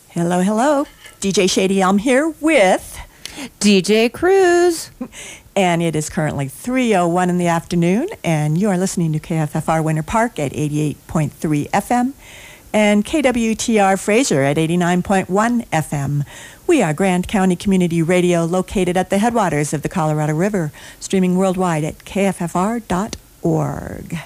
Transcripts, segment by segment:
Hello, hello. DJ Shady Elm here with DJ Cruz. And it is currently 3:01 in the afternoon, and you are listening to KFFR Winter Park at 88.3 FM and KWTR Fraser at 89.1 FM. We are Grand County Community Radio located at the headwaters of the Colorado River, streaming worldwide at kffr.org.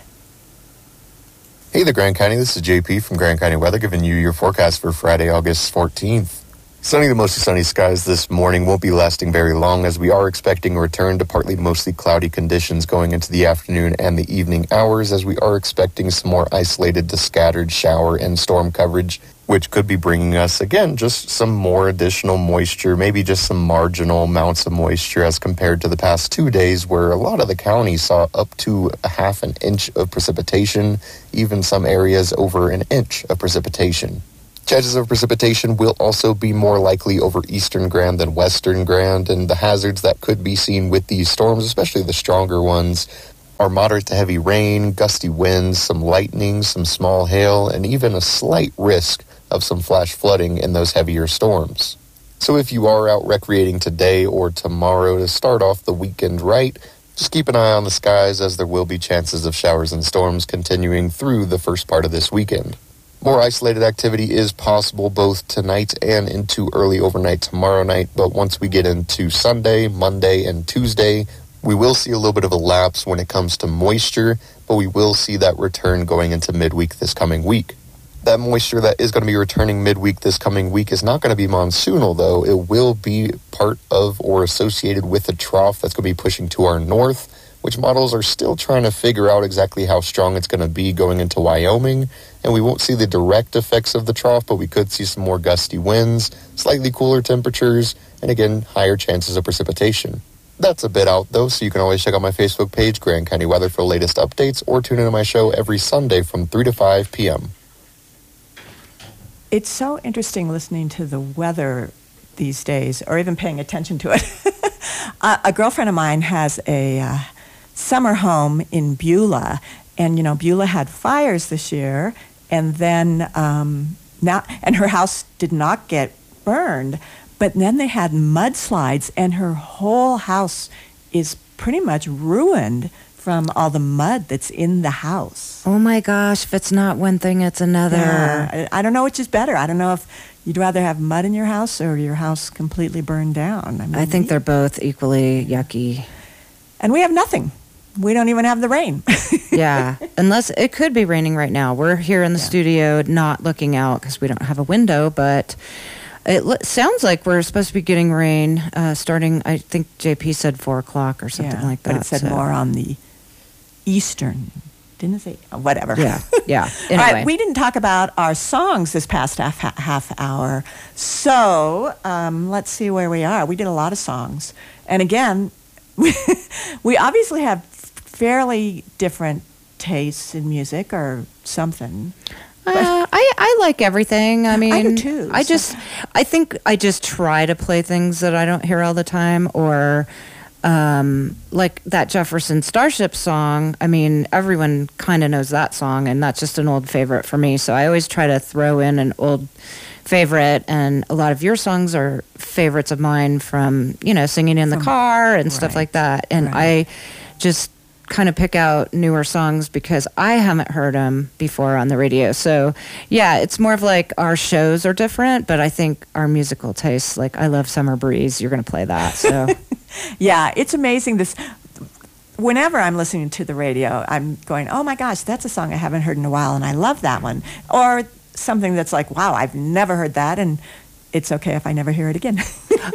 Hey there, Grand County. This is JP from Grand County Weather, giving you your forecast for Friday, August 14th. Sunny to mostly sunny skies this morning won't be lasting very long, as we are expecting a return to partly mostly cloudy conditions going into the afternoon and the evening hours, as we are expecting some more isolated to scattered shower and storm coverage, which could be bringing us, again, just some more additional moisture, maybe just some marginal amounts of moisture as compared to the past 2 days, where a lot of the county saw up to a half an inch of precipitation, even some areas over an inch of precipitation. Chances of precipitation will also be more likely over eastern Grand than western Grand, and the hazards that could be seen with these storms, especially the stronger ones, are moderate to heavy rain, gusty winds, some lightning, some small hail, and even a slight risk of some flash flooding in those heavier storms. So if you are out recreating today or tomorrow to start off the weekend right, just keep an eye on the skies, as there will be chances of showers and storms continuing through the first part of this weekend. More isolated activity is possible both tonight and into early overnight tomorrow night, but once we get into Sunday, Monday, and Tuesday, we will see a little bit of a lapse when it comes to moisture, but we will see that return going into midweek this coming week. That moisture that is going to be returning midweek this coming week is not going to be monsoonal, though. It will be part of or associated with a trough that's going to be pushing to our north, which models are still trying to figure out exactly how strong it's going to be going into Wyoming. And we won't see the direct effects of the trough, but we could see some more gusty winds, slightly cooler temperatures, and again, higher chances of precipitation. That's a bit out, though, so you can always check out my Facebook page, Grand County Weather, for the latest updates, or tune into my show every Sunday from 3 to 5 p.m. It's so interesting listening to the weather these days, or even paying attention to it. A girlfriend of mine has a summer home in Beulah, and, Beulah had fires this year, and then and her house did not get burned, but then they had mudslides, and her whole house is pretty much ruined from all the mud that's in the house. Oh my gosh, if it's not one thing, it's another. Yeah, I don't know which is better. I don't know if you'd rather have mud in your house or your house completely burned down. I think they're both equally yucky. And we have nothing. We don't even have the rain. Yeah, unless it could be raining right now. We're here in the studio not looking out because we don't have a window, but it sounds like we're supposed to be getting rain starting, I think JP said 4 o'clock or something like that. But it said more on the eastern, didn't it say? Whatever. Yeah. Anyway. All right, we didn't talk about our songs this past half hour. So let's see where we are. We did a lot of songs. And again, we obviously have fairly different tastes in music or something. I like everything. I mean, I do too. I think I just try to play things that I don't hear all the time, or like that Jefferson Starship song. I mean, everyone kind of knows that song, and that's just an old favorite for me. So I always try to throw in an old favorite, and a lot of your songs are favorites of mine from, singing in the car and stuff like that. And I just kind of pick out newer songs because I haven't heard them before on the radio. So yeah, it's more of like our shows are different, but I think our musical tastes, like I love Summer Breeze, you're going to play that. So yeah, it's amazing. Whenever I'm listening to the radio, I'm going, oh my gosh, that's a song I haven't heard in a while, and I love that one. Or something that's like, wow, I've never heard that, and it's okay if I never hear it again.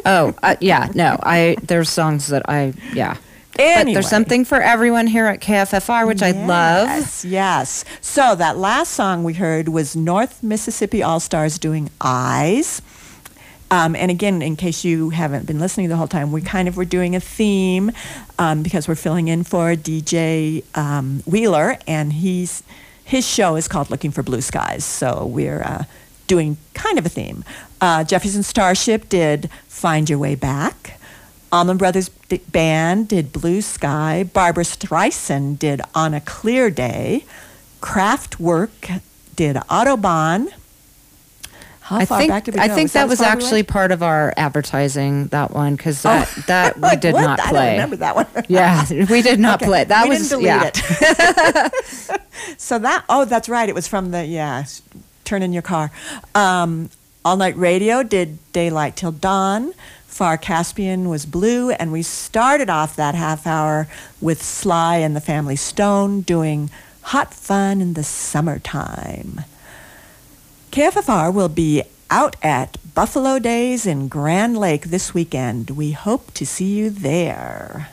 There's songs that Anyway. But there's something for everyone here at KFFR, which I love. Yes. So that last song we heard was North Mississippi All-Stars doing Eyes. And again, in case you haven't been listening the whole time, we kind of were doing a theme because we're filling in for DJ Wheeler, and his show is called Looking for Blue Skies. So we're doing kind of a theme. Jefferson Starship did Find Your Way Back. Allman Brothers Band did Blue Sky. Barbra Streisand did On a Clear Day. Kraftwerk did Autobahn. How far back did we go? I think that was as far we actually went? part of our advertising, that one, because that we did What? not I play. don't remember that one. Yeah, we did not Okay, play. That we was didn't delete it. So that's right. It was from Turn in Your Car. All Night Radio did Daylight Till Dawn. Far Caspian was Blue, and we started off that half hour with Sly and the Family Stone doing Hot Fun in the Summertime. KFFR will be out at Buffalo Days in Grand Lake this weekend. We hope to see you there.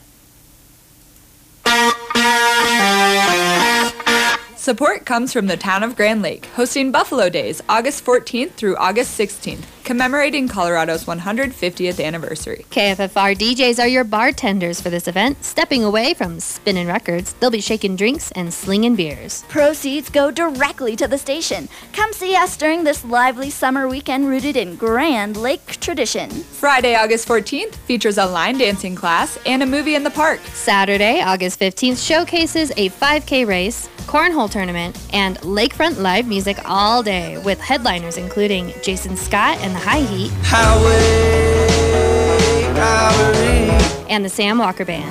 Support comes from the town of Grand Lake, hosting Buffalo Days, August 14th through August 16th, commemorating Colorado's 150th anniversary. KFFR DJs are your bartenders for this event. Stepping away from spinning records, they'll be shaking drinks and slinging beers. Proceeds go directly to the station. Come see us during this lively summer weekend rooted in Grand Lake tradition. Friday, August 14th features a line dancing class and a movie in the park. Saturday, August 15th showcases a 5K race, cornhole tournament, and lakefront live music all day with headliners including Jason Scott and the High Heat and the Sam Walker Band.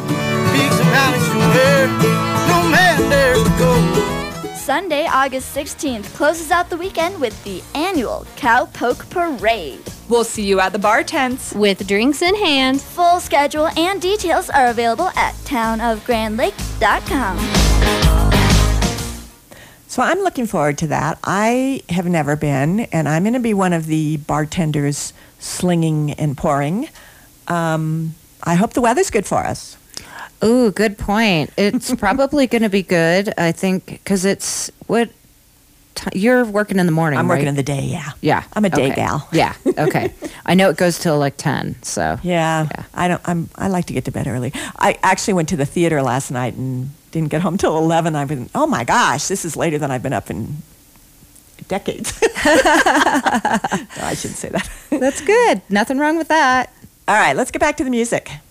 Sunday, August 16th closes out the weekend with the annual Cowpoke Parade. We'll see you at the bar tents. With drinks in hand. Full schedule and details are available at townofgrandlake.com. So I'm looking forward to that. I have never been, and I'm going to be one of the bartenders slinging and pouring. I hope the weather's good for us. Ooh, good point. It's probably going to be good, I think, because it's you're working in the morning, I'm right? working in the day, yeah. Yeah. I'm a day okay. gal. Yeah, okay. I know it goes till like 10, so. Yeah. I like to get to bed early. I actually went to the theater last night and didn't get home till 11. I've been, oh my gosh, this is later than I've been up in decades. No, I shouldn't say that. That's good. Nothing wrong with that. All right, let's get back to the music.